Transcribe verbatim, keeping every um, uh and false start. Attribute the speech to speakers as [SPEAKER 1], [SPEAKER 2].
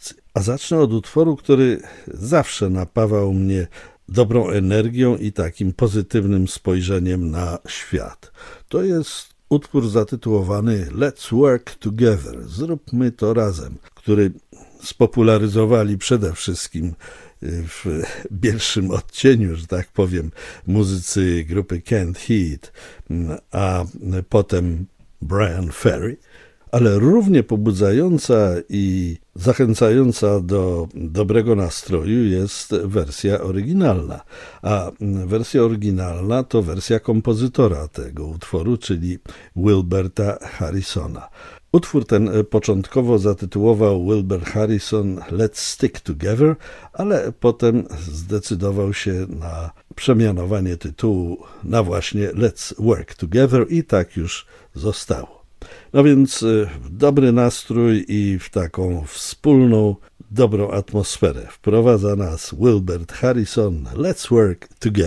[SPEAKER 1] produkcji. A zacznę od utworu, który zawsze napawał mnie dobrą energią i takim pozytywnym spojrzeniem na świat. To jest utwór zatytułowany Let's Work Together, zróbmy to razem, który spopularyzowali przede wszystkim w pierwszym odcieniu, że tak powiem, muzycy grupy Canned Heat, a potem Bryan Ferry, ale równie pobudzająca i zachęcająca do dobrego nastroju jest wersja oryginalna. A wersja oryginalna to wersja kompozytora tego utworu, czyli Wilberta Harrisona. Utwór ten początkowo zatytułował Wilbert Harrison Let's Stick Together, ale potem zdecydował się na przemianowanie tytułu na właśnie Let's Work Together i tak już zostało. No więc dobry nastrój i w taką wspólną, dobrą atmosferę wprowadza nas Wilbert Harrison Let's Work Together.